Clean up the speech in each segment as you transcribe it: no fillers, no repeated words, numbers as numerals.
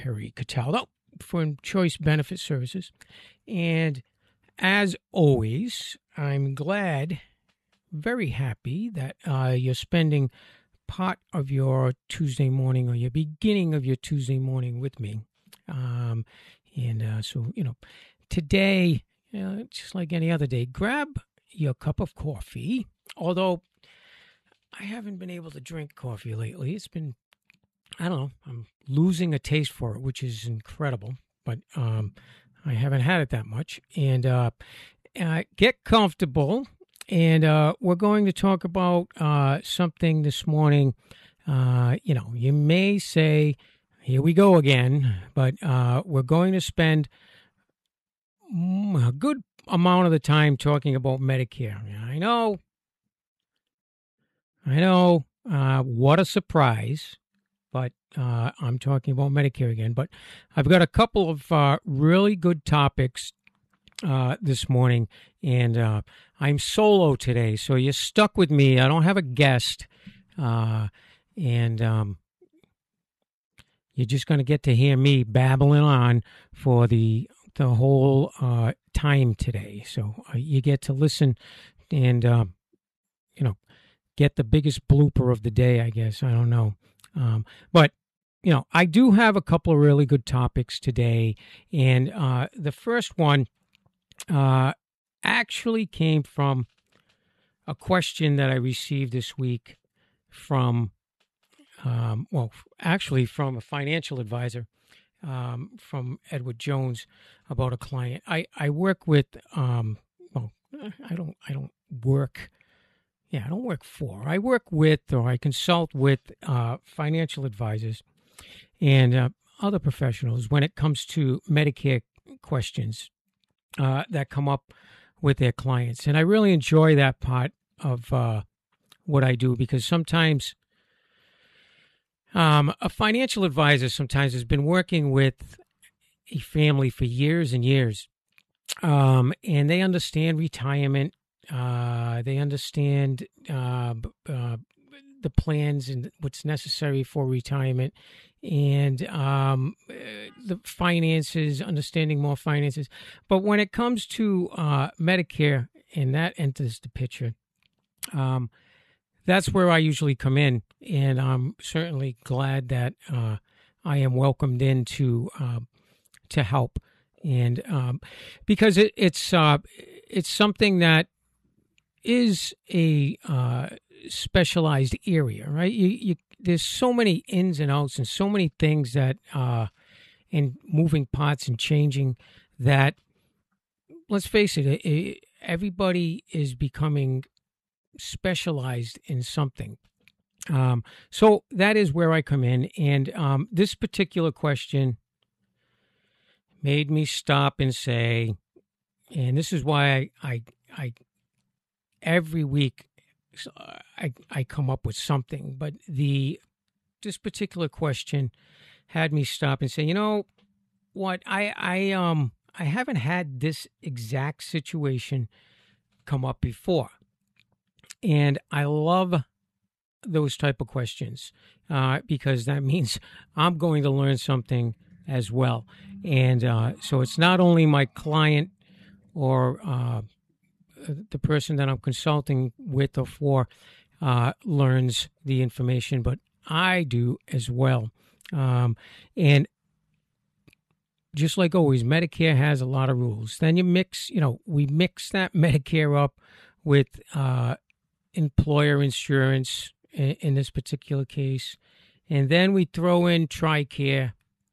Perry Cataldo from Choice Benefit Services. And as always, I'm glad, very happy that you're spending part of your Tuesday morning or your beginning of your Tuesday morning with me. So, today, just like any other day, grab your cup of coffee, although I haven't been able to drink coffee lately. It's been, I don't know, I'm losing a taste for it, which is incredible, but I haven't had it that much. And get comfortable, and we're going to talk about something this morning. You may say, here we go again, but we're going to spend a good amount of the time talking about Medicare. I know, what a surprise, but I'm talking about Medicare again. But I've got a couple of really good topics this morning, and I'm solo today, so you're stuck with me. I don't have a guest, and you're just going to get to hear me babbling on for the whole time today. So you get to listen and, get the biggest blooper of the day, I guess. I don't know. But I do have a couple of really good topics today. And the first one actually came from a question that I received this week from, from a financial advisor, from Edward Jones, about a client. I work with, I don't work with, or I consult with financial advisors and other professionals when it comes to Medicare questions that come up with their clients. And I really enjoy that part of what I do, because sometimes a financial advisor sometimes has been working with a family for years and years, and they understand retirement. They understand the plans and what's necessary for retirement, and the finances, understanding more finances. But when it comes to Medicare, and that enters the picture, that's where I usually come in, and I'm certainly glad that I am welcomed in to help, and because it's something that is a specialized area, right? There's so many ins and outs and so many things that and moving parts and changing that. Let's face it, everybody is becoming specialized in something. So that is where I come in, and this particular question made me stop and say, and this is why I every week I come up with something, but this particular question had me stop and say, you know what, I haven't had this exact situation come up before. And I love those type of questions because that means I'm going to learn something as well. And so it's not only my client or the person that I'm consulting with or for learns the information, but I do as well. And just like always, Medicare has a lot of rules. Then we mix that Medicare up with employer insurance in this particular case. And then we throw in TRICARE.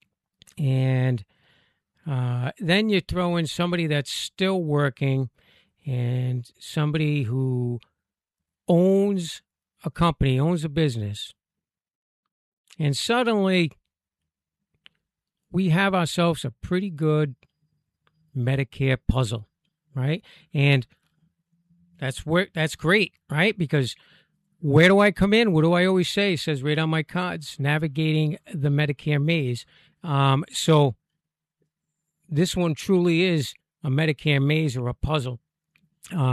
And then you throw in somebody that's still working and somebody who owns a company, owns a business. And suddenly we have ourselves a pretty good Medicare puzzle, right? And that's great, right? Because where do I come in? What do I always say? It says right on my cards, navigating the Medicare maze. So this one truly is a Medicare maze or a puzzle.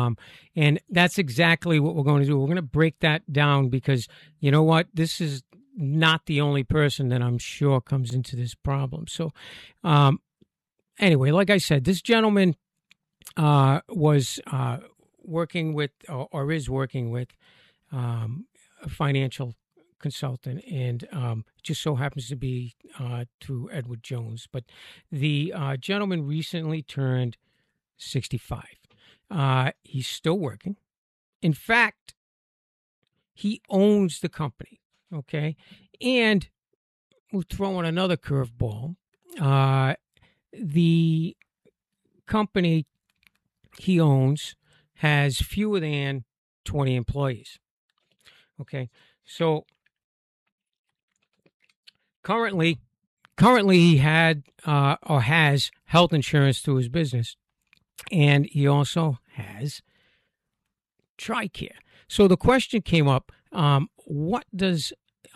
And that's exactly what we're going to do. We're going to break that down because you know what? This is not the only person that I'm sure comes into this problem. So, anyway, like I said, this gentleman was working with or is working with a financial consultant, and just so happens to be through Edward Jones. But the gentleman recently turned 65. He's still working. In fact, he owns the company. Okay, and we'll throw in another curveball. The company he owns has fewer than 20 employees. Okay, so currently he had or has health insurance through his business, and he also has TRICARE. So the question came up: what does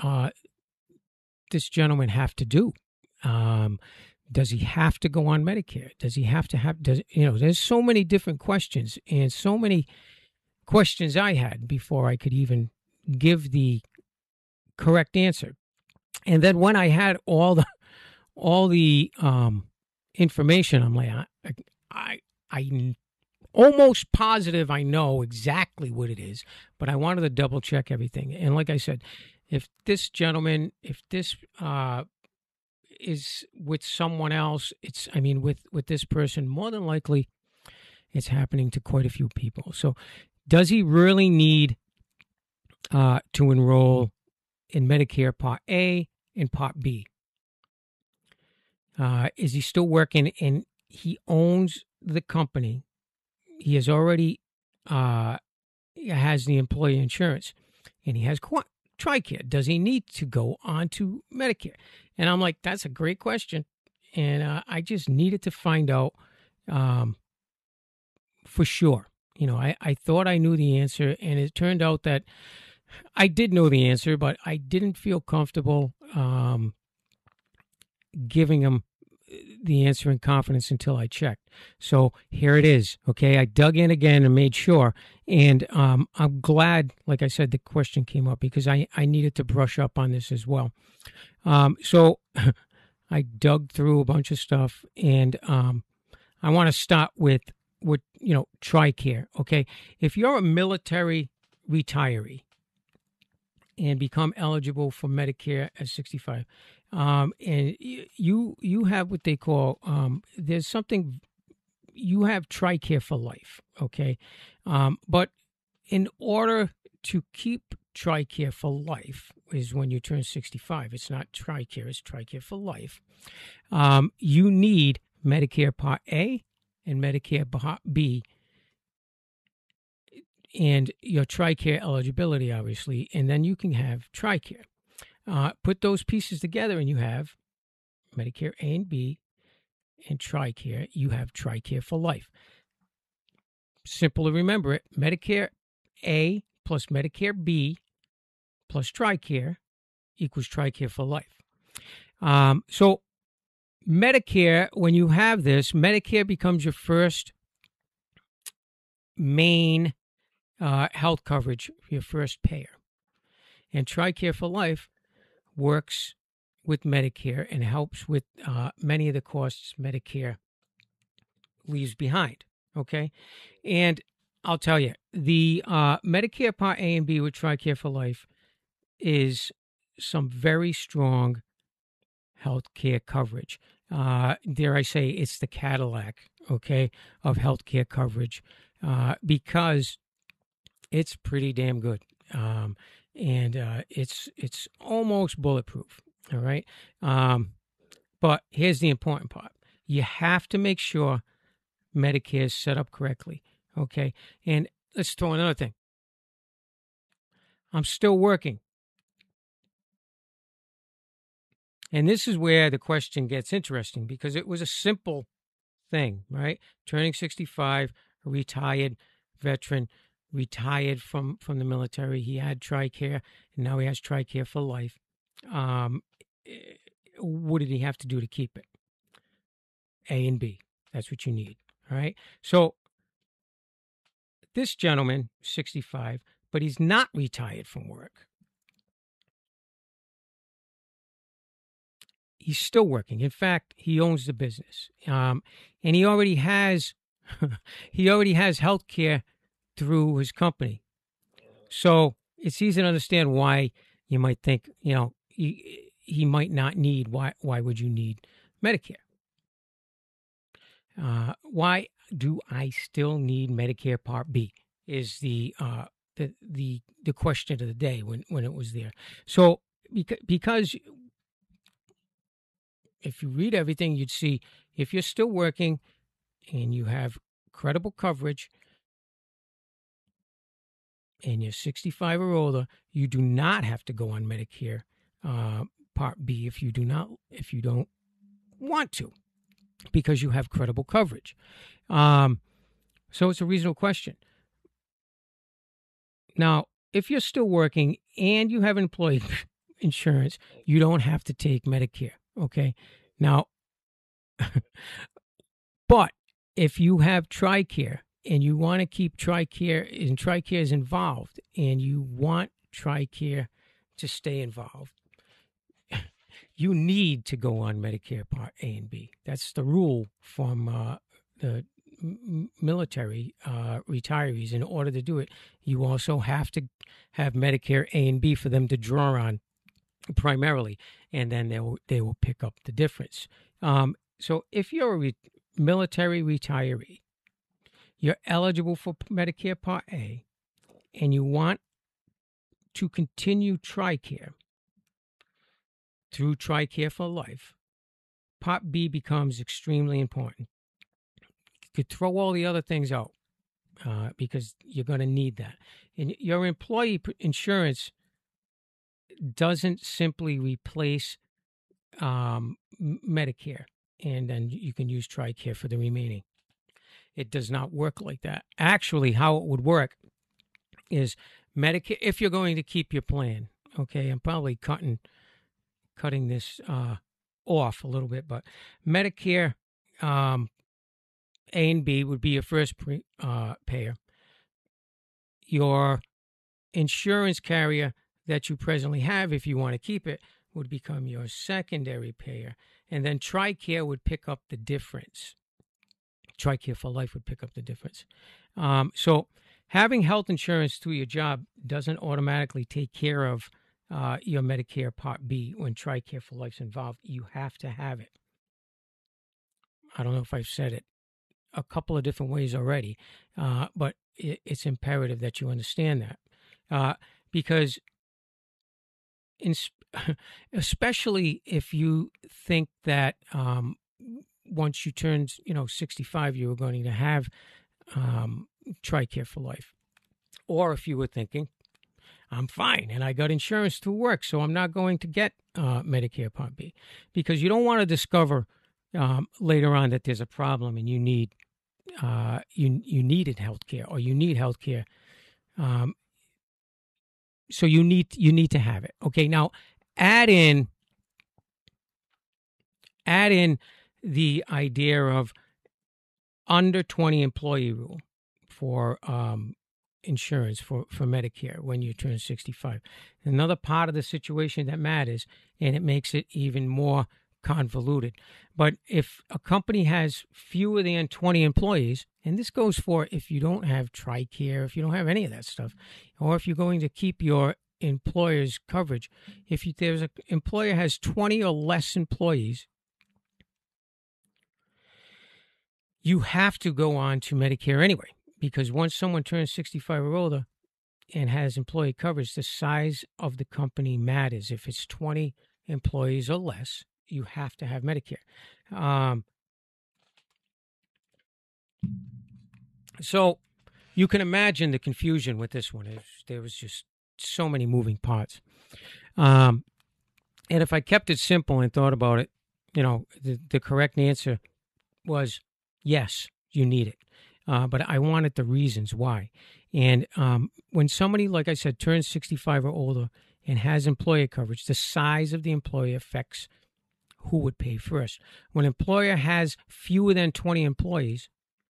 this gentleman have to do? Does he have to go on Medicare? Does he have to have? There's so many different questions, and so many questions I had before I could even give the correct answer. And then when I had all the information, I'm like, I almost positive I know exactly what it is, but I wanted to double check everything. And like I said, if this gentleman, if this is with someone else, with this person, more than likely it's happening to quite a few people. So does he really need to enroll in Medicare Part A and Part B? Is he still working? And he owns the company. He has already has the employee insurance, and he has TRICARE. Does he need to go on to Medicare? And I'm like, that's a great question, and I just needed to find out for sure. I thought I knew the answer, and it turned out that I did know the answer, but I didn't feel comfortable giving him the answer in confidence until I checked. So here it is. Okay, I dug in again and made sure, and I'm glad, like I said, the question came up because I needed to brush up on this as well. So I dug through a bunch of stuff, and I want to start with TRICARE. Okay, if you're a military retiree and become eligible for Medicare at 65, and you have what they call there's something, you have TRICARE for life. Okay, but in order to keep TRICARE for life is when you turn 65. It's not TRICARE, it's TRICARE for life. You need Medicare Part A and Medicare Part B, and your TRICARE eligibility, obviously, and then you can have TRICARE. Put those pieces together, and you have Medicare A and B and TRICARE. You have TRICARE for life. Simple to remember it: Medicare A plus Medicare B plus TRICARE equals TRICARE for life. So Medicare, when you have this, Medicare becomes your first main health coverage, your first payer. And TRICARE for life works with Medicare and helps with many of the costs Medicare leaves behind. Okay, and I'll tell you, the Medicare Part A and B with TRICARE for life is some very strong health care coverage. Dare I say, it's the Cadillac, okay, of healthcare coverage, because it's pretty damn good, and it's almost bulletproof. All right, but here's the important part: you have to make sure Medicare is set up correctly. Okay, and let's throw another thing. I'm still working. And this is where the question gets interesting, because it was a simple thing, right? Turning 65, a retired veteran, retired from the military. He had TRICARE, and now he has TRICARE for life. What did he have to do to keep it? A and B. That's what you need, all right? So this gentleman, 65, but he's not retired from work. He's still working. In fact, he owns the business, and he already has health care through his company. So it's easy to understand why you might think, he might not need. Why would you need Medicare? Why do I still need Medicare Part B? Is the question of the day when it was there. So because if you read everything, you'd see if you're still working and you have credible coverage and you're 65 or older, you do not have to go on Medicare Part B if you don't want to, because you have credible coverage. So it's a reasonable question. Now, if you're still working and you have employee insurance, you don't have to take Medicare. Okay. Now, but if you have TRICARE and you want to keep TRICARE, and TRICARE is involved, and you want TRICARE to stay involved, you need to go on Medicare Part A and B. That's the rule from the military retirees. In order to do it, you also have to have Medicare A and B for them to draw on primarily, and then they will pick up the difference. So if you're a military retiree, you're eligible for Medicare Part A, and you want to continue TRICARE through TRICARE for Life, Part B becomes extremely important. You could throw all the other things out because you're going to need that. And your employee insurance doesn't simply replace Medicare, and then you can use TRICARE for the remaining. It does not work like that. Actually, how it would work is Medicare, if you're going to keep your plan, okay, I'm probably cutting this off a little bit, but Medicare A and B would be your first payer. Your insurance carrier that you presently have, if you want to keep it, would become your secondary payer. And then TRICARE would pick up the difference. TRICARE for Life would pick up the difference. So having health insurance through your job doesn't automatically take care of your Medicare Part B. When TRICARE for Life's involved, you have to have it. I don't know if I've said it a couple of different ways already, but it's imperative that you understand that. Because especially if you think that once you turn 65, you were going to have TRICARE for Life. Or if you were thinking, I'm fine and I got insurance through work, so I'm not going to get Medicare Part B. Because you don't want to discover later on that there's a problem and you needed health care, or you need health care. So you need to have it. Okay, now add in the idea of under 20 employee rule for insurance for Medicare when you turn 65. Another part of the situation that matters, and it makes it even more convoluted. But if a company has fewer than 20 employees, and this goes for if you don't have TRICARE, if you don't have any of that stuff, or if you're going to keep your employer's coverage, if there's an employer has 20 or less employees, you have to go on to Medicare anyway, because once someone turns 65 or older and has employee coverage, the size of the company matters. If it's 20 employees or less, you have to have Medicare. So you can imagine the confusion with this one. There was just so many moving parts. And if I kept it simple and thought about it, the correct answer was yes, you need it. But I wanted the reasons why. And when somebody, like I said, turns 65 or older and has employer coverage, the size of the employer affects who would pay first. When an employer has fewer than 20 employees,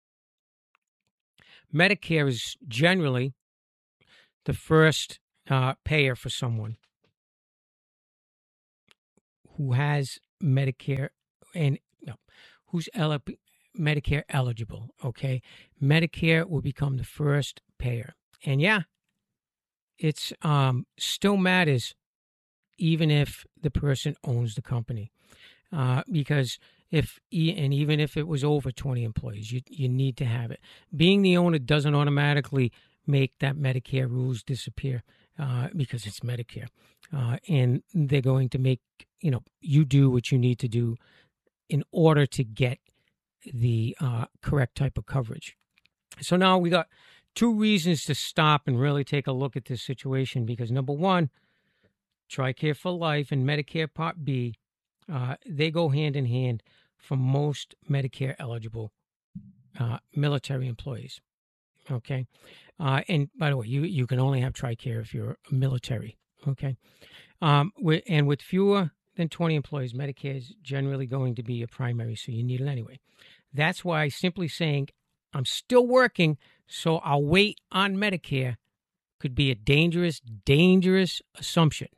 Medicare is generally the first payer for someone who has Medicare and no, Medicare eligible. Okay, Medicare will become the first payer, and yeah, it's still matters even if the person owns the company, because even if it was over 20 employees, you need to have it. Being the owner doesn't automatically make that Medicare rules disappear, because it's Medicare, and they're going to make you do what you need to do in order to get the correct type of coverage. So now we got two reasons to stop and really take a look at this situation, because number one, TRICARE for Life and Medicare Part B, they go hand in hand for most Medicare eligible military employees. Okay, and by the way, you can only have TRICARE if you're military. Okay, and with fewer than 20 employees, Medicare is generally going to be a primary, so you need it anyway. That's why simply saying I'm still working, so I'll wait on Medicare could be a dangerous assumption.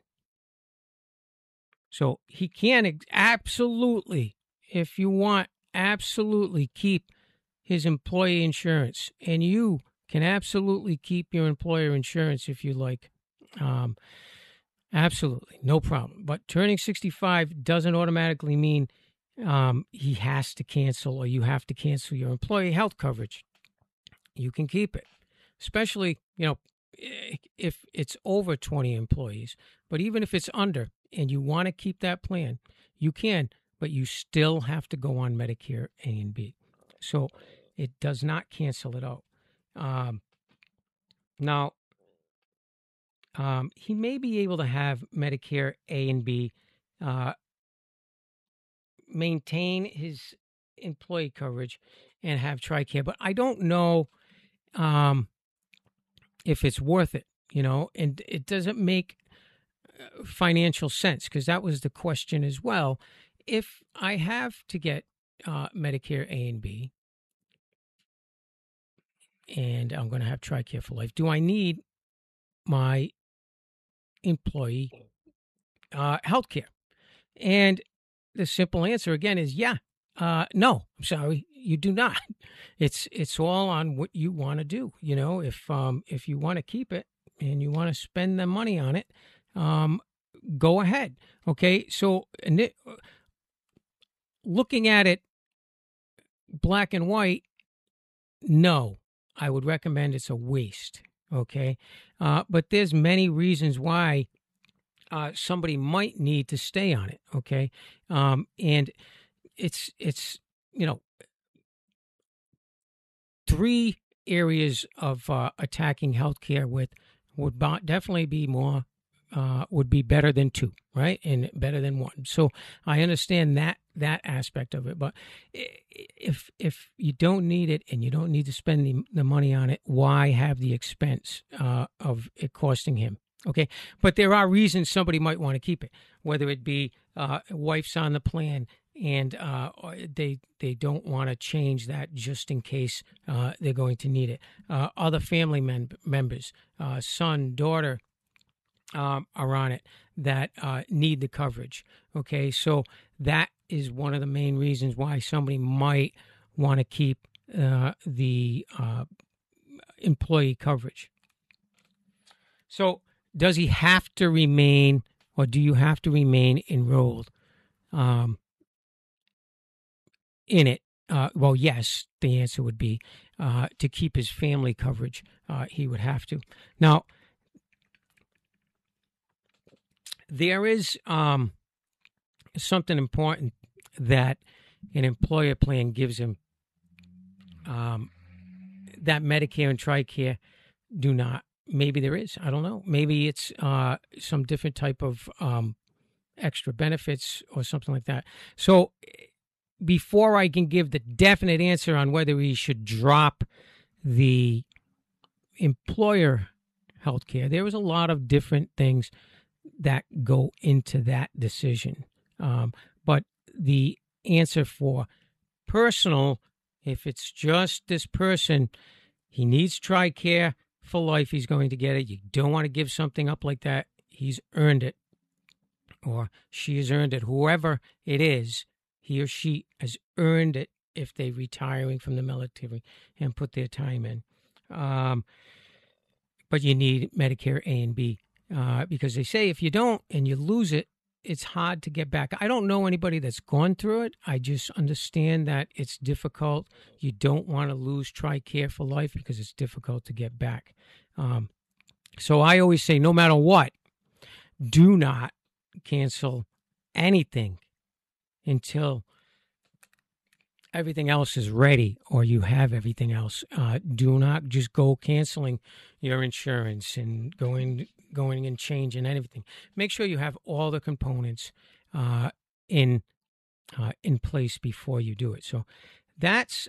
So he can absolutely, if you want, absolutely keep his employee insurance, and you can absolutely keep your employer insurance if you like. Absolutely, no problem. But turning 65 doesn't automatically mean he has to cancel, or you have to cancel your employee health coverage. You can keep it, especially if it's over 20 employees. But even if it's under and you want to keep that plan, you can, but you still have to go on Medicare A and B. So it does not cancel it out. Now, he may be able to have Medicare A and B, maintain his employee coverage, and have TRICARE, but I don't know if it's worth it, and it doesn't make financial sense, because that was the question as well. If I have to get Medicare A and B, and I'm going to have TRICARE for Life, do I need my employee health care? And the simple answer again is no. I'm sorry, you do not. It's all on what you want to do. If you want to keep it and you want to spend the money on it, go ahead. Okay, so looking at it black and white, no, I would recommend it's a waste. Okay, but there's many reasons why somebody might need to stay on it. Okay, and it's three areas of attacking healthcare would definitely be more would be better than two, right, and better than one. So I understand that aspect of it, but if you don't need it and you don't need to spend the money on it, why have the expense of it costing him? Okay, but there are reasons somebody might want to keep it, whether it be wife's on the plan and they don't want to change that just in case they're going to need it. Other family members, son, daughter, are on it that need the coverage. Okay, so that is one of the main reasons why somebody might want to keep the employee coverage. So does he have to remain, or do you have to remain enrolled in it? Well, yes, the answer would be to keep his family coverage, he would have to. Now, there is something important that an employer plan gives him that Medicare and TRICARE do not. Maybe there is. I don't know. Maybe it's some different type of extra benefits or something like that. So before I can give the definite answer on whether he should drop the employer health care, there was a lot of different things that go into that decision. But the answer for personal, if it's just this person, he needs TRICARE for Life, he's going to get it. You don't want to give something up like that. He's earned it. or she has earned it. Whoever it is, he or she has earned it if they're retiring from the military and put their time in. But you need Medicare A and B because they say if you don't and you lose it, it's hard to get back. I don't know anybody that's gone through it. I just understand that it's difficult. You don't want to lose TRICARE for life because it's difficult to get back. So I always say, no matter what, do not cancel anything until everything else is ready or you have everything else. Do not just go canceling your insurance and going and changing everything. Make sure you have all the components in place before you do it. So that's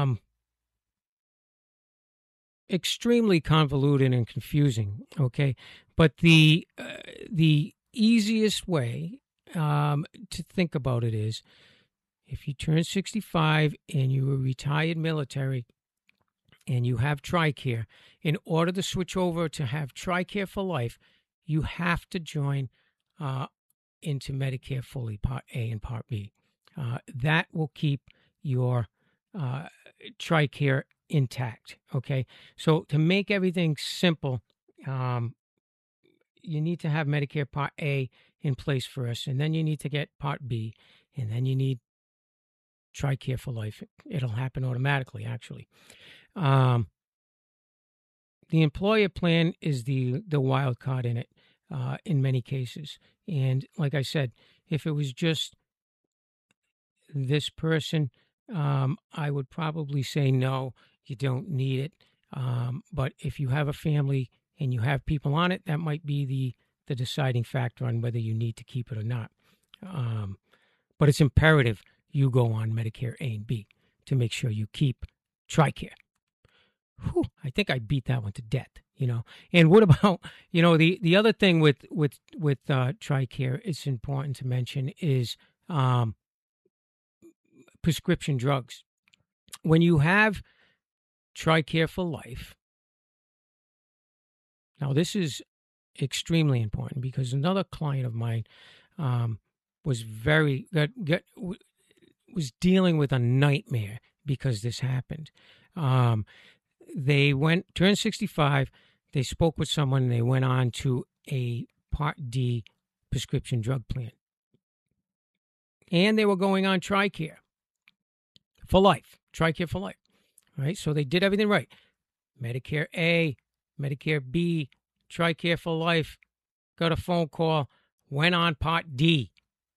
extremely convoluted and confusing. Okay, but the easiest way to think about it is, if you turn 65 and you were retired military and you have TRICARE, in order to switch over to have TRICARE for life, you have to join into Medicare fully, Part A and Part B. That will keep your TRICARE intact. Okay, so to make everything simple, you need to have Medicare Part A in place first, and then you need to get Part B, and then you need TRICARE for life. It'll happen automatically, actually. The employer plan is the wild card in it in many cases. And like I said, if it was just this person, I would probably say no, you don't need it. But if you have a family and you have people on it, that might be the deciding factor on whether you need to keep it or not. But it's imperative you go on Medicare A and B to make sure you keep TRICARE. Whew, I think I beat that one to death, And what about, the other thing with TRICARE, it's important to mention is prescription drugs. When you have TRICARE for life, now this is extremely important because another client of mine was was dealing with a nightmare because this happened. They turned 65, they spoke with someone, and they went on to a Part D prescription drug plan. And they were going on TRICARE for life, TRICARE for life, right? So they did everything right. Medicare A, Medicare B, TRICARE for life, got a phone call, went on Part D.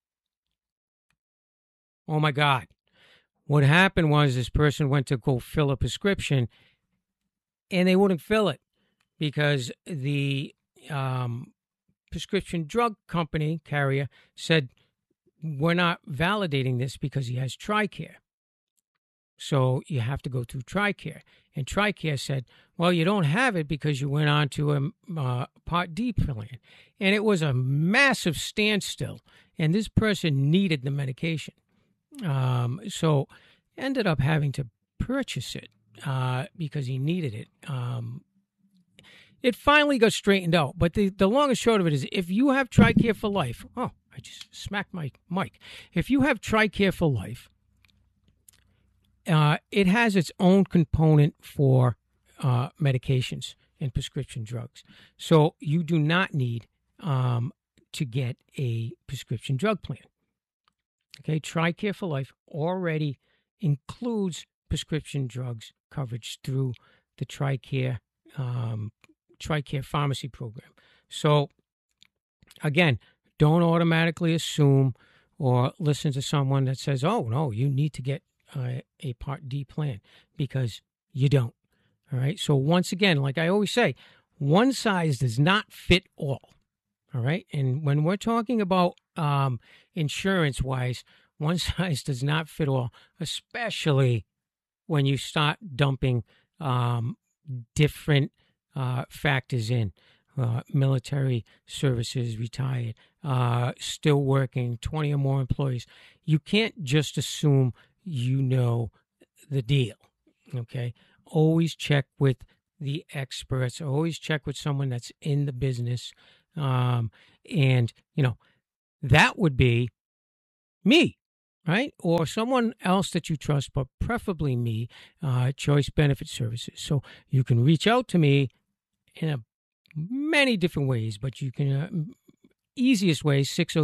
Oh my God. What happened was this person went to go fill a prescription and they wouldn't fill it because the prescription drug company carrier said, we're not validating this because he has TRICARE. So you have to go through TRICARE. And TRICARE said, well, you don't have it because you went on to a Part D plan. And it was a massive standstill. And this person needed the medication. So ended up having to purchase it because he needed it. It finally got straightened out. But the long and short of it is, if you have TRICARE for life, I just smacked my mic. If you have TRICARE for life, it has its own component for medications and prescription drugs. So you do not need to get a prescription drug plan. Okay, TRICARE for life already includes prescription drugs coverage through the TRICARE pharmacy program. So again, don't automatically assume or listen to someone that says, oh, no, you need to get a Part D plan, because you don't. All right. So once again, like I always say, one size does not fit all. All right. And when we're talking about insurance wise, one size does not fit all, especially when you start dumping different factors in. Military services, retired, still working, 20 or more employees. You can't just assume you know the deal, okay? Always check with the experts. Always check with someone that's in the business. And, that would be me, right? Or someone else that you trust, but preferably me, Choice Benefit Services. So you can reach out to me in many different ways, but you can, easiest way,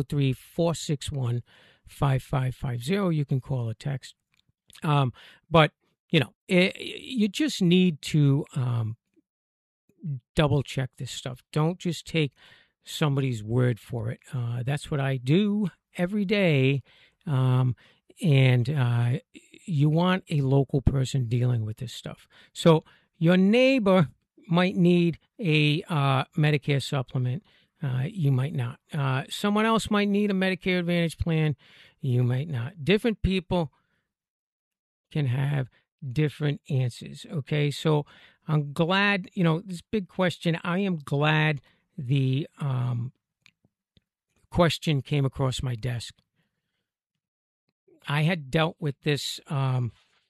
603-461-5550. You can call or text. But, you just need to double check this stuff. Don't just take somebody's word for it. That's what I do every day. And you want a local person dealing with this stuff. So your neighbor might need a Medicare supplement. You might not. Someone else might need a Medicare Advantage plan. You might not. Different people can have different answers. Okay, so I'm glad, this big question. I am glad the question came across my desk. I had dealt with this, I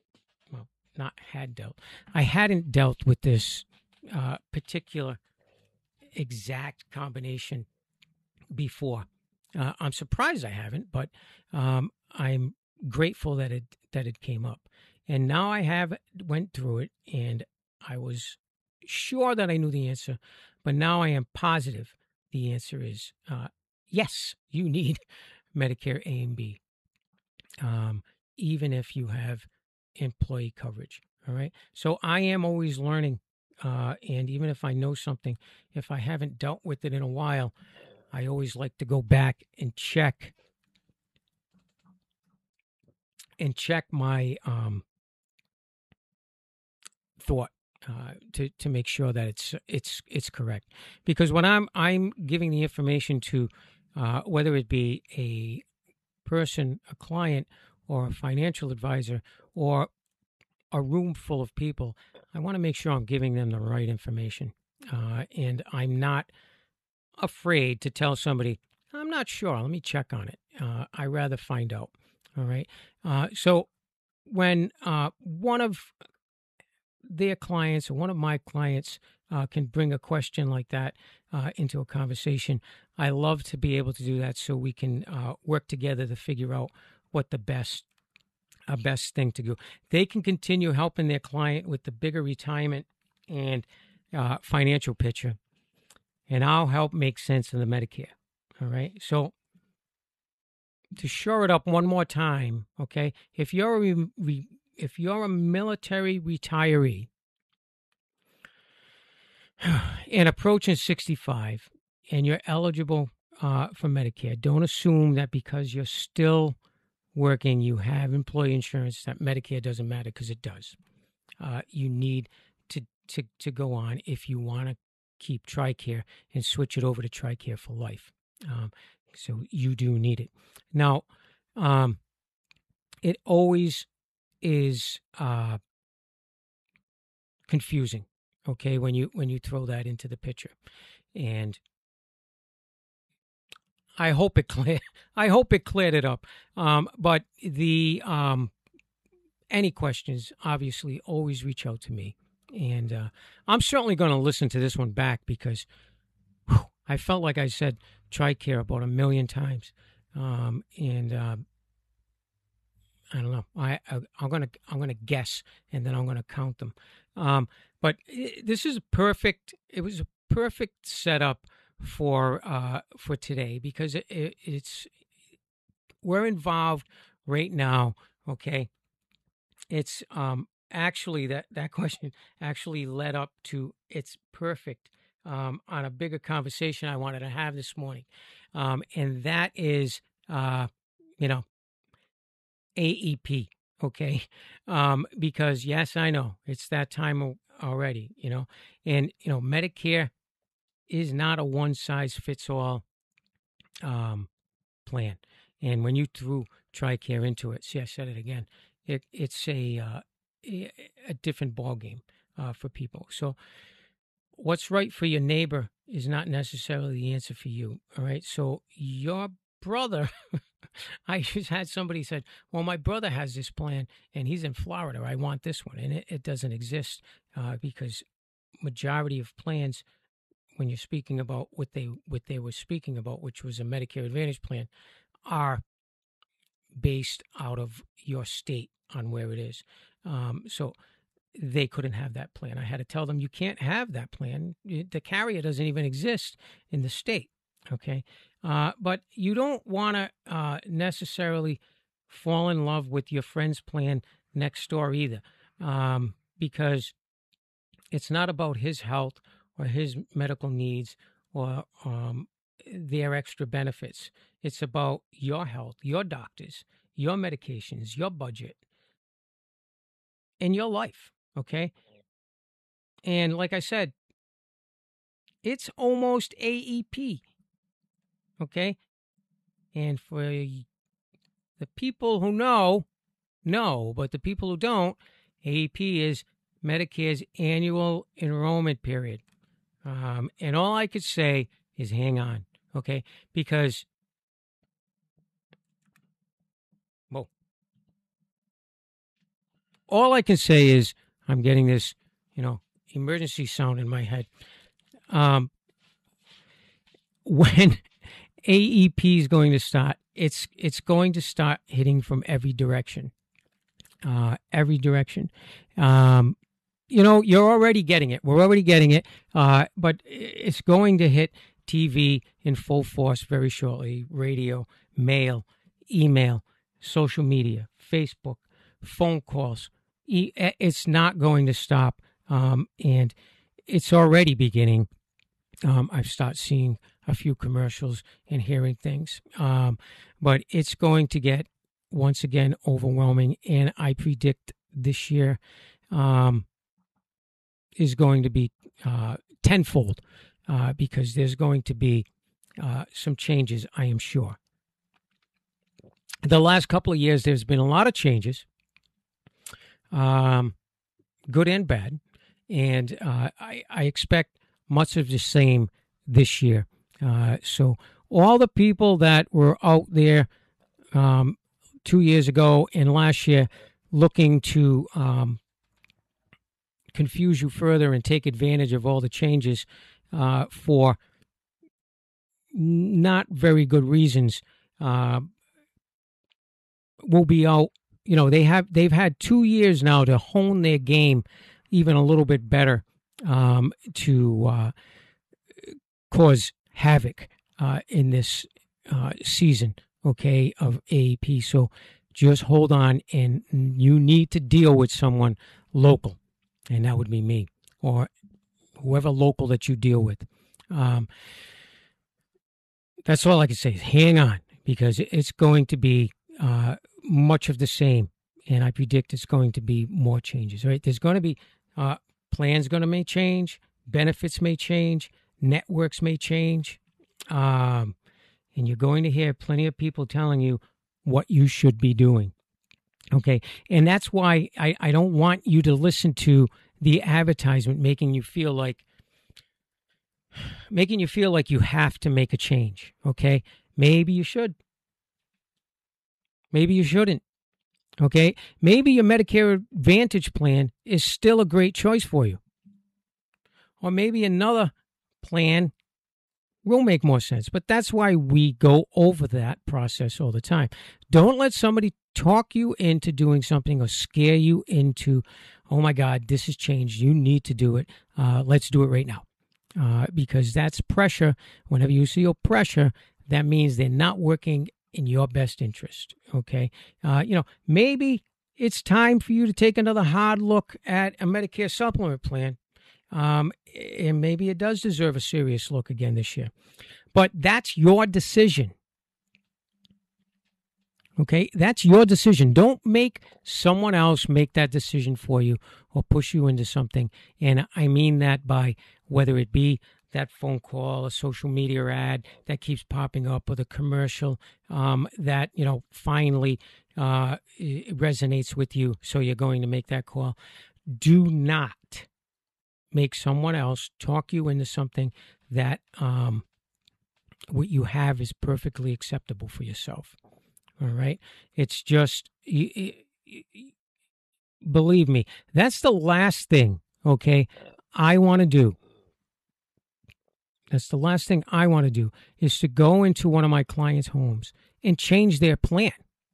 hadn't dealt with this particular exact combination before. I'm surprised I haven't, but I'm grateful that it came up. And now I went through it, and I was sure that I knew the answer, but now I am positive the answer is yes, you need Medicare A and B, even if you have employee coverage. All right. So I am always learning. And even if I know something, if I haven't dealt with it in a while, I always like to go back and check my thought to make sure that it's correct. Because when I'm giving the information to whether it be a person, a client, or a financial advisor, or a room full of people, I want to make sure I'm giving them the right information. And I'm not afraid to tell somebody, I'm not sure, let me check on it. I rather find out. All right. So when one of their clients or one of my clients can bring a question like that into a conversation, I love to be able to do that so we can work together to figure out what the best thing to do. They can continue helping their client with the bigger retirement and financial picture, and I'll help make sense of the Medicare. All right. So to shore it up one more time, okay, if you're a military retiree and approaching 65 and you're eligible for Medicare, don't assume that because you're still working, you have employee insurance, that Medicare doesn't matter, because it does. You need to go on if you want to keep TRICARE and switch it over to TRICARE for life. So you do need it. Now, it always is confusing, okay, when you throw that into the picture, and I hope it cleared it up. But the any questions, obviously, always reach out to me, and I'm certainly going to listen to this one back, because I felt like I said TRICARE about 1 million times, and I don't know. I'm gonna guess, and then I'm gonna count them. But this is perfect. It was a perfect setup for today, because it's we're involved right now. Okay, it's actually that question actually led up to, it's perfect on a bigger conversation I wanted to have this morning, and that is AEP. Okay, because yes, I know it's that time already. And Medicare is not a one size fits all plan. And when you threw TRICARE into it, see, I said it again. It's a different ball game for people. So what's right for your neighbor is not necessarily the answer for you. All right. So your brother, I just had somebody said, well, my brother has this plan and he's in Florida. I want this one. And it doesn't exist because majority of plans when you're speaking about what they were speaking about, which was a Medicare Advantage plan, are based out of your state on where it is. So they couldn't have that plan. I had to tell them, you can't have that plan. The carrier doesn't even exist in the state. Okay. But you don't want to necessarily fall in love with your friend's plan next door either, because it's not about his health or his medical needs or their extra benefits. It's about your health, your doctors, your medications, your budget, and your life. Okay. And like I said, it's almost AEP. Okay. And for the people who know, but the people who don't, AEP is Medicare's annual enrollment period. And all I could say is hang on. Okay. Because, well, all I can say is I'm getting this, emergency sound in my head. When AEP is going to start, it's going to start hitting from every direction. Every direction. You're already getting it. We're already getting it. But it's going to hit TV in full force very shortly. Radio, mail, email, social media, Facebook, phone calls. It's not going to stop. And it's already beginning. I've started seeing a few commercials and hearing things. But it's going to get, once again, overwhelming. And I predict this year is going to be tenfold because there's going to be some changes, I am sure. The last couple of years, there's been a lot of changes, good and bad. And I expect much of the same this year. So all the people that were out there 2 years ago and last year looking to confuse you further and take advantage of all the changes for not very good reasons will be out. They've had 2 years now to hone their game even a little bit better to cause havoc in this season, okay, of AEP. So just hold on, and you need to deal with someone local, and that would be me or whoever local that you deal with. That's all I can say is hang on, because it's going to be much of the same, and I predict it's going to be more changes. Right? There's going to be plans may change, benefits may change, networks may change, and you're going to hear plenty of people telling you what you should be doing. Okay, and that's why I don't want you to listen to the advertisement making you feel like you have to make a change. Okay, maybe you should. Maybe you shouldn't. Okay, maybe your Medicare Advantage plan is still a great choice for you. Or maybe another plan will make more sense. But that's why we go over that process all the time. Don't let somebody talk you into doing something or scare you into, oh my God, this has changed. You need to do it. Let's do it right now. Because that's pressure. Whenever you see pressure, that means they're not working in your best interest. Okay. Maybe it's time for you to take another hard look at a Medicare supplement plan. And maybe it does deserve a serious look again this year. But that's your decision. Okay? That's your decision. Don't make someone else make that decision for you or push you into something. And I mean that by whether it be that phone call, a social media ad that keeps popping up, or the commercial that, finally it resonates with you, so you're going to make that call. Do not make someone else talk you into something that what you have is perfectly acceptable for yourself. All right? It's just, believe me, that's the last thing, okay, I want to do That's the last thing I want to do, is to go into one of my clients' homes and change their plan.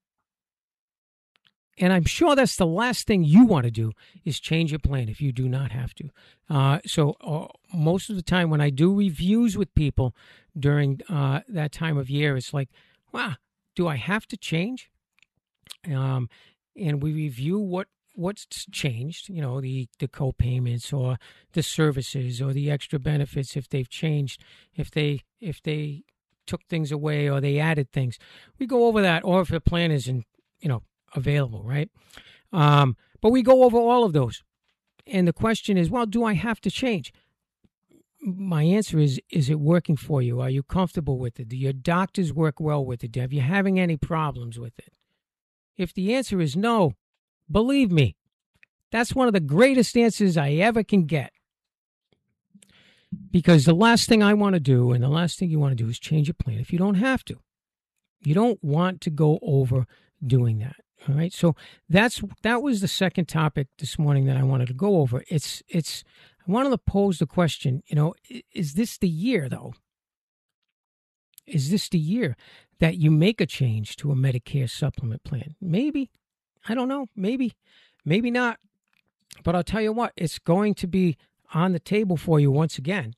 And I'm sure that's the last thing you want to do, is change your plan if you do not have to. So most of the time when I do reviews with people during that time of year, it's like, wow, do I have to change? And we review what's changed, the co-payments or the services or the extra benefits, if they've changed, if they took things away or they added things. We go over that, or if the plan isn't, available, right? But we go over all of those. And the question is, well, do I have to change? My answer is it working for you? Are you comfortable with it? Do your doctors work well with it? Have you having any problems with it? If the answer is no, believe me, that's one of the greatest answers I ever can get. Because the last thing I want to do, and the last thing you want to do, is change your plan if you don't have to. You don't want to go over doing that. All right. So that was the second topic this morning that I wanted to go over. I wanted to pose the question, is this the year, though? Is this the year that you make a change to a Medicare supplement plan? Maybe. I don't know. Maybe not. But I'll tell you what, it's going to be on the table for you once again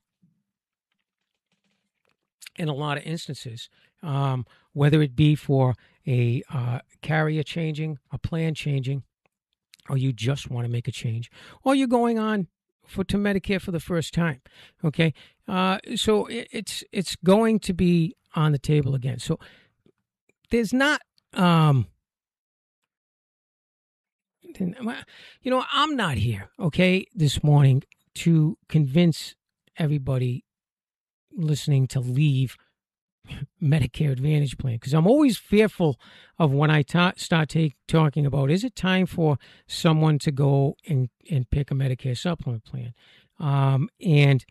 in a lot of instances, whether it be for a carrier changing, a plan changing, or you just want to make a change, or you're going on to Medicare for the first time. Okay, so it's going to be on the table again. So there's not, I'm not here, okay, this morning to convince everybody listening to leave Medicare Advantage plan, because I'm always fearful of when I start talking about, is it time for someone to go and pick a Medicare supplement plan? And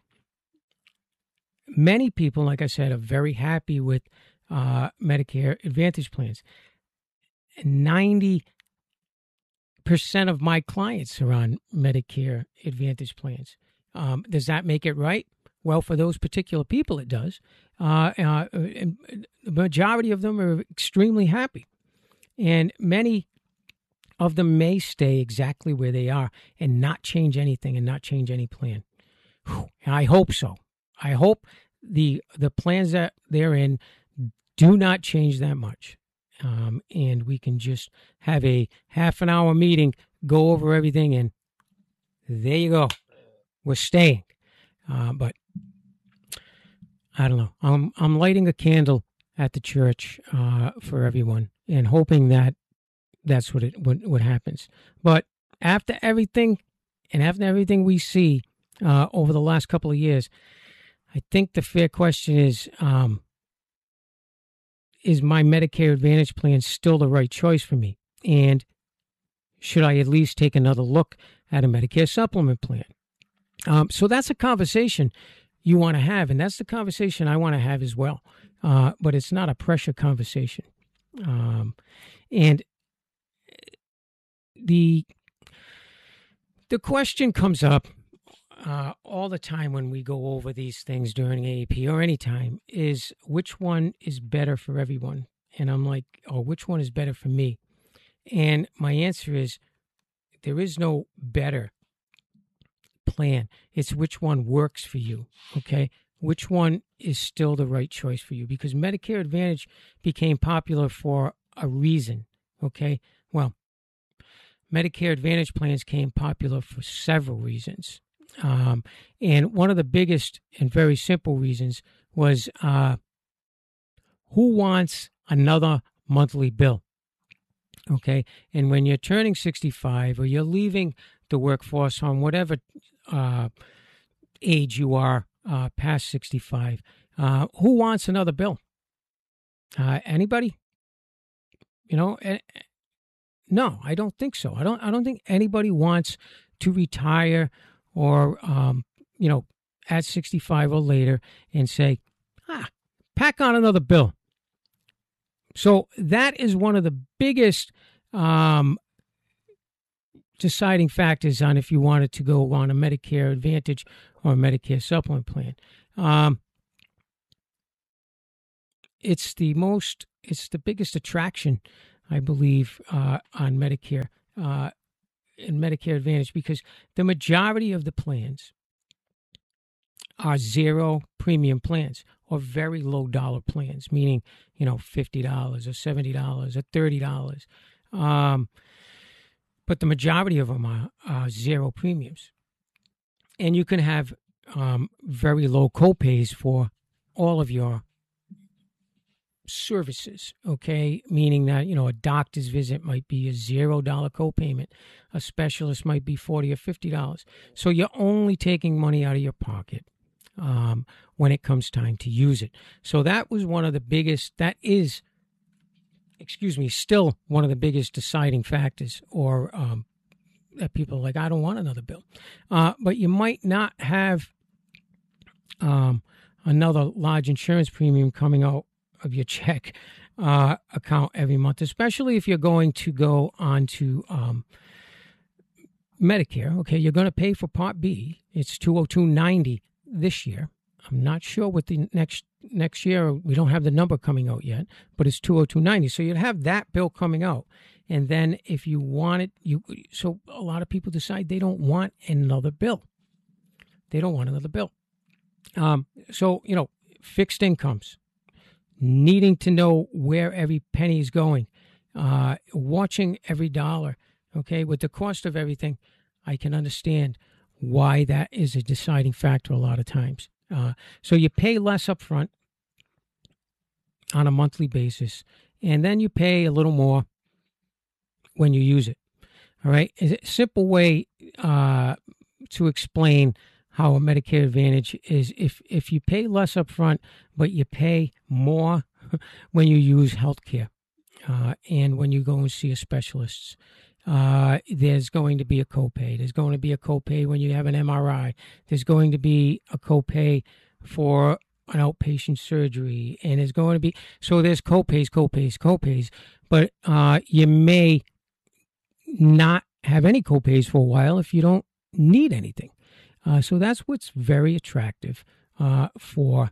many people, like I said, are very happy with Medicare Advantage plans. 90% of my clients are on Medicare Advantage plans. Does that make it right? Well, for those particular people, it does. And the majority of them are extremely happy. And many of them may stay exactly where they are and not change anything and not change any plan. And I hope so. I hope the plans that they're in do not change that much. And we can just have a half an hour meeting, go over everything, and there you go. We're staying. But I don't know. I'm lighting a candle at the church for everyone and hoping that that's what happens. But after everything we see over the last couple of years, I think the fair question is my Medicare Advantage plan still the right choice for me? And should I at least take another look at a Medicare supplement plan? So that's a conversation you want to have, and that's the conversation I want to have as well. But it's not a pressure conversation. And the question comes up all the time when we go over these things during AAP or any time, is which one is better for everyone? And I'm like, which one is better for me? And my answer is, there is no better plan. It's which one works for you, okay? Which one is still the right choice for you? Because Medicare Advantage became popular for a reason, okay? Well, Medicare Advantage plans came popular for several reasons. And one of the biggest and very simple reasons was who wants another monthly bill? Okay, and when you're turning 65 or you're leaving the workforce on whatever age you are past 65, who wants another bill? Anybody? No, I don't think so. I don't think anybody wants to retire or at 65 or later and say, pack on another bill. So that is one of the biggest deciding factors on if you wanted to go on a Medicare Advantage or a Medicare supplement plan. it's the biggest attraction, I believe, on Medicare, in Medicare Advantage, because the majority of the plans are zero premium plans or very low dollar plans, meaning, $50 or $70 or $30. But the majority of them are zero premiums. And you can have very low copays for all of your services, okay? Meaning that, a doctor's visit might be a $0 copayment. A specialist might be $40 or $50. So you're only taking money out of your pocket when it comes time to use it. So that was still one of the biggest deciding factors, or that people are like, I don't want another bill. But you might not have another large insurance premium coming out of your check account every month, especially if you're going to go on to Medicare. Okay, you're going to pay for Part B. It's $202.90 this year. I'm not sure what the next year, we don't have the number coming out yet, but it's $202.90. So you'd have that bill coming out. And then if you want it, so a lot of people decide they don't want another bill. They don't want another bill. So, fixed incomes, needing to know where every penny is going, watching every dollar, okay, with the cost of everything, I can understand why that is a deciding factor a lot of times. So you pay less up front on a monthly basis, and then you pay a little more when you use it. All right. A simple way to explain how a Medicare Advantage is, if you pay less up front, but you pay more when you use healthcare and when you go and see a specialist. There's going to be a copay. There's going to be a copay when you have an MRI. There's going to be a copay for an outpatient surgery, and there's going to be, so there's copays, but you may not have any copays for a while if you don't need anything. So that's what's very attractive for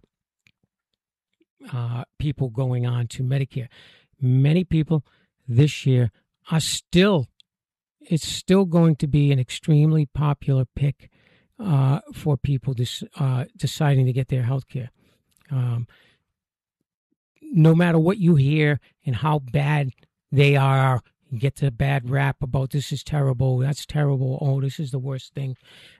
people going on to Medicare. Many people this year it's still going to be an extremely popular pick for people deciding to get their health care. No matter what you hear and how bad they are, you get the bad rap about this is terrible, that's terrible, oh, this is the worst thing.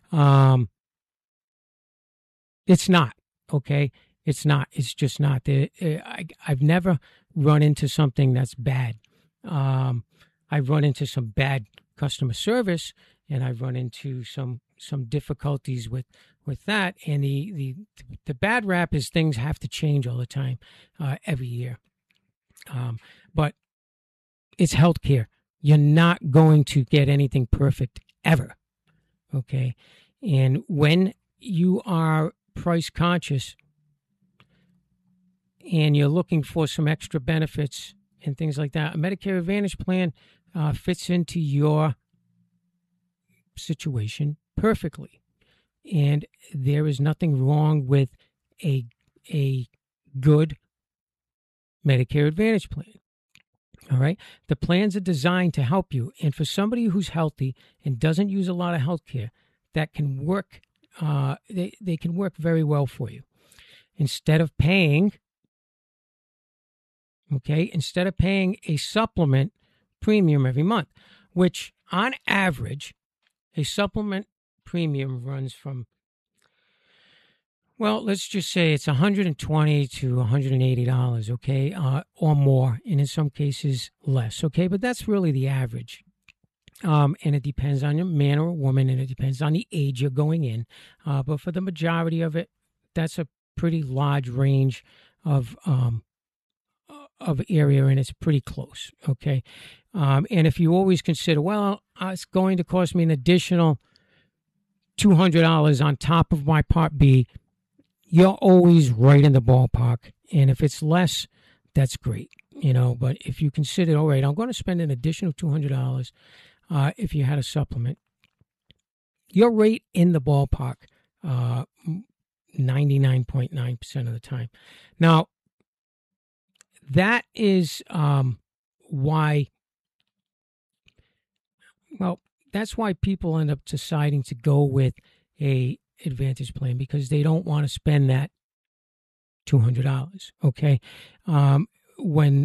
It's not, okay? It's not. It's just not. I've never run into something that's bad. I've run into some bad customer service, and I've run into some difficulties with that. And the bad rap is things have to change all the time, every year. But it's healthcare. You're not going to get anything perfect ever, okay? And when you are price conscious and you're looking for some extra benefits and things like that, a Medicare Advantage plan fits into your situation perfectly. And there is nothing wrong with a good Medicare Advantage plan. All right. The plans are designed to help you. And for somebody who's healthy and doesn't use a lot of health care, that can work. They can work very well for you. Instead of paying a supplement premium every month, which on average, a supplement premium runs from, well, let's just say it's $120 to $180, okay, or more, and in some cases less, okay, but that's really the average. And it depends on your man or woman, and it depends on the age you're going in. But for the majority of it, that's a pretty large range of area, and it's pretty close, okay? And if you always consider, well, it's going to cost me an additional $200 on top of my Part B, you're always right in the ballpark. And if it's less, that's great, But if you consider, all right, I'm going to spend an additional $200 if you had a supplement, you're right in the ballpark 99.9% of the time. Now, that is why, well, that's why people end up deciding to go with a Advantage plan, because they don't want to spend that $200, okay? When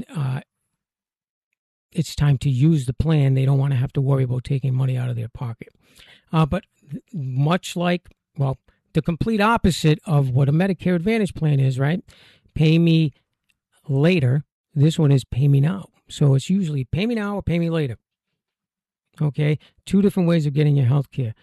it's time to use the plan, they don't want to have to worry about taking money out of their pocket. But much like, well, the complete opposite of what a Medicare Advantage plan is, right? Pay me later. This one is pay me now. So it's usually pay me now or pay me later. Okay? Two different ways of getting your health care.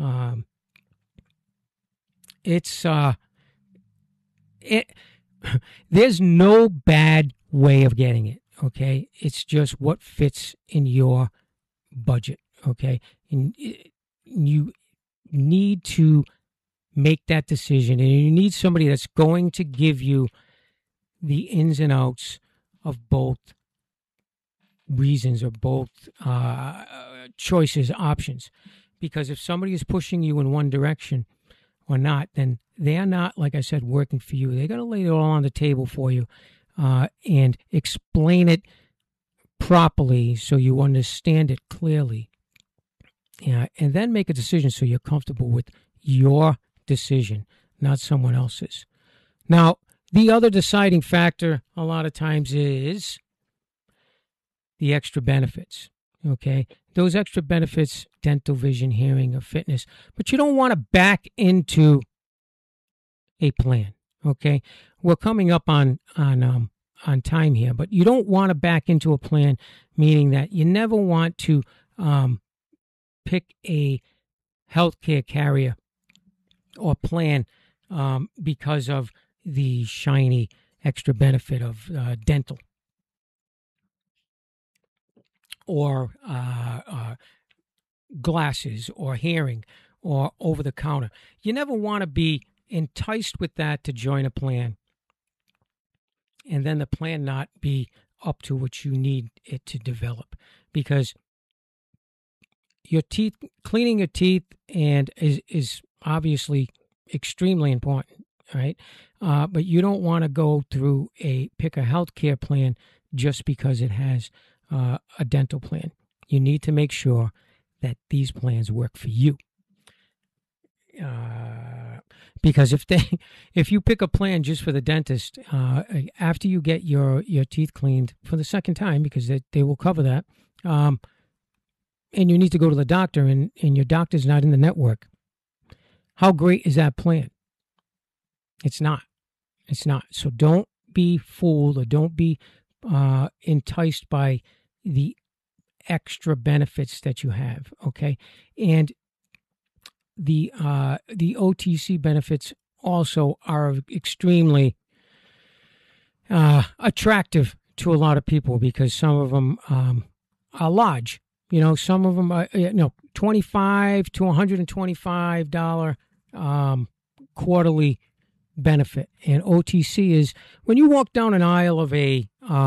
There's no bad way of getting it, okay? It's just what fits in your budget, okay? And you need to make that decision, and you need somebody that's going to give you the ins and outs of both reasons or both choices, options. Because if somebody is pushing you in one direction or not, then they are not, like I said, working for you. They're going to lay it all on the table for you and explain it properly so you understand it clearly. And then make a decision so you're comfortable with your decision, not someone else's. Now, the other deciding factor a lot of times is the extra benefits, okay? Those extra benefits, dental, vision, hearing, or fitness, but you don't want to back into a plan, okay? We're coming up on time here, but you don't want to back into a plan, meaning that you never want to pick a healthcare carrier or plan because of the shiny extra benefit of dental or glasses or hearing or over the counter. You never want to be enticed with that to join a plan and then the plan not be up to what you need it to develop, because your teeth, cleaning your teeth and is obviously extremely important, right? But you don't want to go through pick a healthcare plan just because it has a dental plan. You need to make sure that these plans work for you. Because if you pick a plan just for the dentist, after you get your teeth cleaned for the second time, because they will cover that, and you need to go to the doctor and your doctor's not in the network, how great is that plan? It's not. It's not. So don't be fooled or don't be enticed by the extra benefits that you have, okay? And the OTC benefits also are extremely attractive to a lot of people, because some of them are large. You know, some of them are $25 to $125 quarterly benefit. And OTC is when you walk down an aisle of a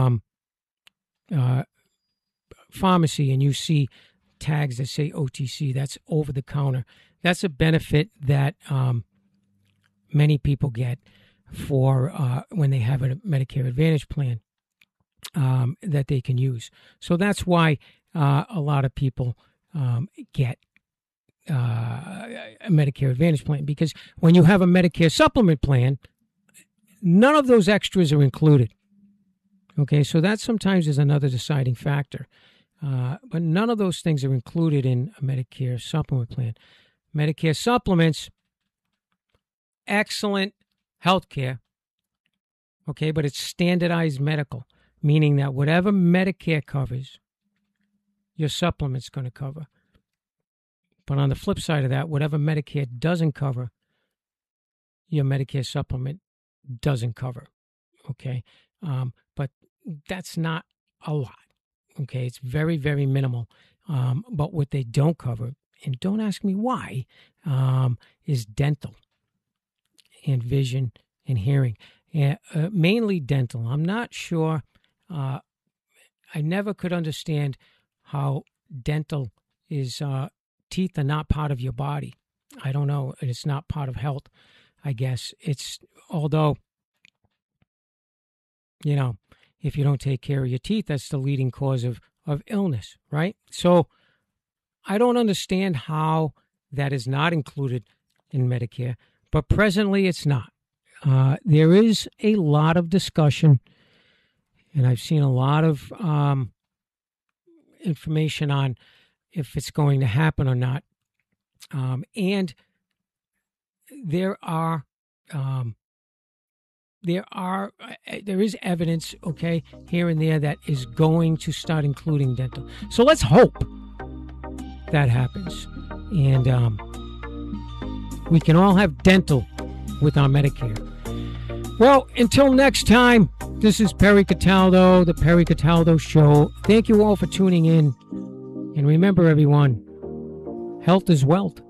pharmacy and you see tags that say OTC, that's over the counter. That's a benefit that many people get for when they have a Medicare Advantage plan that they can use. So that's why a lot of people get a Medicare Advantage plan, because when you have a Medicare supplement plan, none of those extras are included. Okay, so that sometimes is another deciding factor. But none of those things are included in a Medicare supplement plan. Medicare supplements, excellent health care, okay, but it's standardized medical, meaning that whatever Medicare covers, your supplement's going to cover. But on the flip side of that, whatever Medicare doesn't cover, your Medicare supplement doesn't cover, okay? But that's not a lot, okay? It's very, very minimal. But what they don't cover, and don't ask me why, is dental and vision and hearing. Mainly dental. I'm not sure. I never could understand how dental is, teeth are not part of your body. I don't know. It's not part of health, I guess. It's, although, if you don't take care of your teeth, that's the leading cause of illness, right? So I don't understand how that is not included in Medicare, but presently it's not. There is a lot of discussion, and I've seen a lot of information on if it's going to happen or not. And there is evidence, okay, here and there that is going to start including dental. So let's hope that happens, and we can all have dental with our Medicare. Well, until next time, this is Perry Cataldo, the Perry Cataldo Show. Thank you all for tuning in, and remember, everyone, health is wealth.